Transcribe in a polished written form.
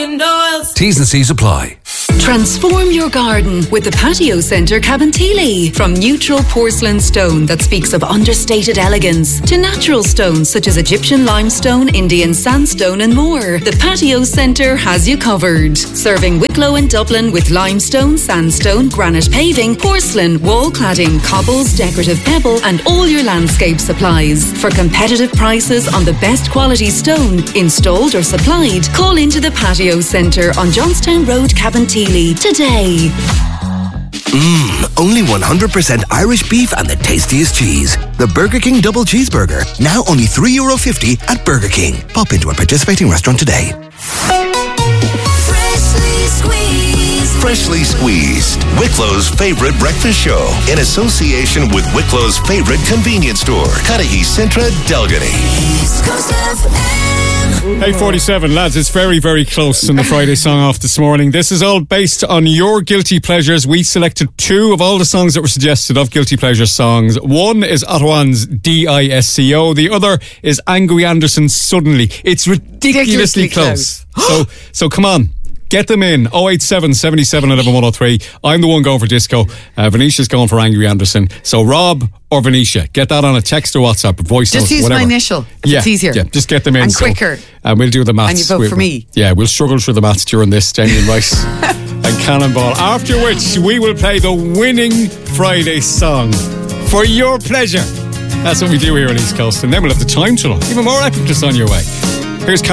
and oils. T's and C's apply. Transform your garden with the Patio Centre Cabinteely. From neutral porcelain stone that speaks of understated elegance to natural stones such as Egyptian limestone, Indian sandstone and more, the Patio Centre has you covered. Serving Wicklow and Dublin with limestone, sandstone, granite paving, porcelain, wall cladding, cobbles, decorative pebble and all your landscape supplies. For competitive prices on the best quality stone, installed or supplied, call into the Patio Centre on Johnstown Road, Cabinteely today. Only 100% Irish beef and the tastiest cheese. The Burger King Double Cheeseburger. Now only €3.50 at Burger King. Pop into a participating restaurant today. Freshly Squeezed, Wicklow's favorite breakfast show, in association with Wicklow's favorite convenience store, Cudahy Centra, Dalgety. 8:47, lads, it's very, very close in the Friday song off this morning. This is all based on your guilty pleasures. We selected two of all the songs that were suggested of guilty pleasure songs. One is Ottowan's DISCO. The other is Angry Anderson's Suddenly. It's ridiculously close. So come on. Get them in. 087 77 11 103. I'm the one going for disco. Venetia's going for Angry Anderson. So Rob or Venetia, get that on a text or WhatsApp, a voice note, just use whatever. my initial. It's easier. Yeah, just get them in. And quicker. And we'll do the maths. And you vote for me. Yeah, we'll struggle through the maths during this, Damien Rice and Cannonball. After which, we will play the winning Friday song for your pleasure. That's what we do here on East Coast. And then we'll have the time to look. Even more epicness on your way. Here's